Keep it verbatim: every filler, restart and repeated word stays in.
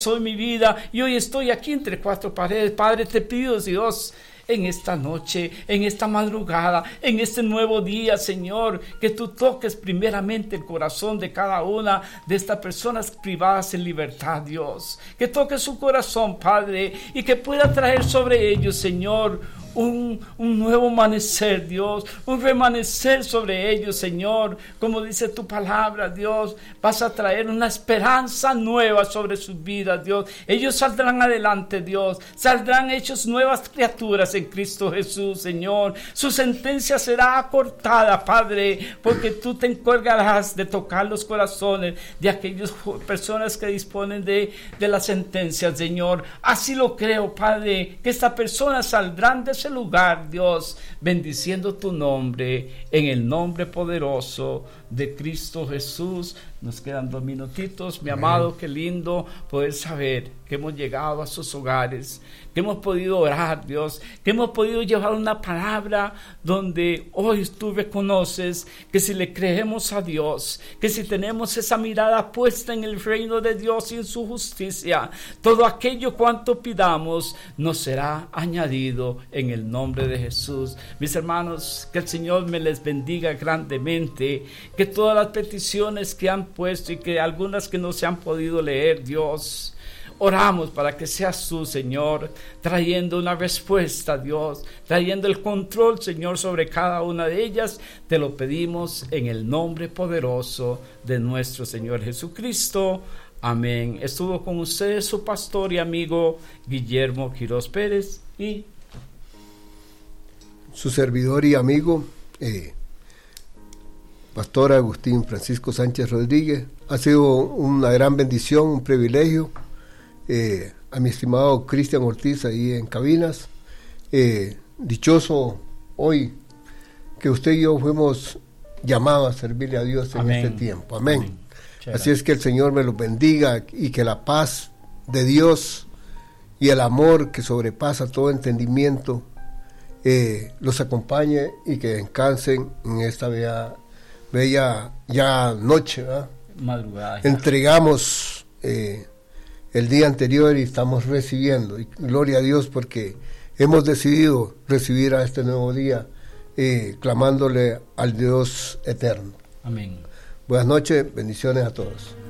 soy mi vida y hoy estoy aquí entre cuatro paredes. Padre, te pido, Dios, en esta noche, en esta madrugada, en este nuevo día, Señor, que tú toques primeramente el corazón de cada una de estas personas privadas en libertad, Dios, que toques su corazón, Padre, y que pueda traer sobre ellos, Señor, Un, un nuevo amanecer, Dios, un remanecer sobre ellos, Señor. Como dice tu palabra, Dios, vas a traer una esperanza nueva sobre sus vidas, Dios. Ellos saldrán adelante, Dios, saldrán hechos nuevas criaturas en Cristo Jesús, Señor. Su sentencia será acortada, Padre, porque tú te encargarás de tocar los corazones de aquellas personas que disponen de, de la sentencia, Señor. Así lo creo, Padre, que estas personas saldrán de ese lugar, Dios, bendiciendo tu nombre, en el nombre poderoso de Cristo Jesús. Nos quedan dos minutitos, mi amado. Qué lindo poder saber que hemos llegado a sus hogares, que hemos podido orar, Dios, que hemos podido llevar una palabra donde hoy tú reconoces que si le creemos a Dios, que si tenemos esa mirada puesta en el reino de Dios y en su justicia, todo aquello cuanto pidamos nos será añadido en el nombre de Jesús. Mis hermanos, que el Señor me les bendiga grandemente, que todas las peticiones que han puesto y que algunas que no se han podido leer, Dios, oramos para que seas tú, Señor, trayendo una respuesta, Dios, trayendo el control, Señor, sobre cada una de ellas. Te lo pedimos en el nombre poderoso de nuestro Señor Jesucristo. Amén. Estuvo con ustedes su pastor y amigo Guillermo Quiroz Pérez y su servidor y amigo eh, Pastor Agustín Francisco Sánchez Rodríguez. Ha sido una gran bendición, un privilegio. Eh, a mi estimado Cristian Ortiz ahí en cabinas, eh, dichoso hoy que usted y yo fuimos llamados a servirle a Dios en Amén. Este tiempo. Amén. Amén. Así es que el Señor me los bendiga y que la paz de Dios y el amor que sobrepasa todo entendimiento eh, los acompañe y que descansen en esta bella, bella ya noche, ¿verdad? Madrugada. Ya. Entregamos eh, el día anterior y estamos recibiendo, y gloria a Dios porque hemos decidido recibir a este nuevo día eh, clamándole al Dios eterno. Amén. Buenas noches, bendiciones a todos.